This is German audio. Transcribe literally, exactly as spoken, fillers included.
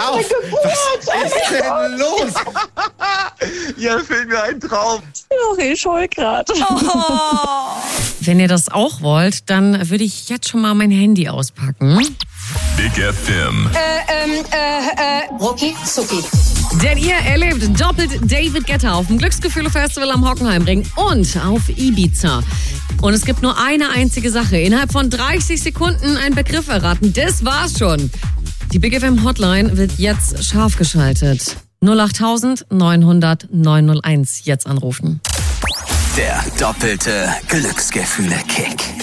auf! Was ist denn los? Ja, fällt mir ein Traum. Ach, ich heul grad. Oh. Wenn ihr das auch wollt, dann würde ich jetzt schon mal mein Handy auspacken. Big F M. Äh, ähm, äh, äh, Rucki Zucki. Denn ihr erlebt doppelt David Guetta auf dem Glücksgefühle-Festival am Hockenheimring und auf Ibiza. Und es gibt nur eine einzige Sache. Innerhalb von dreißig Sekunden einen Begriff erraten. Das war's schon. Die Big F M Hotline wird jetzt scharf geschaltet. null acht neunhundert neunhunderteins jetzt anrufen. Der doppelte Glücksgefühle-Kick.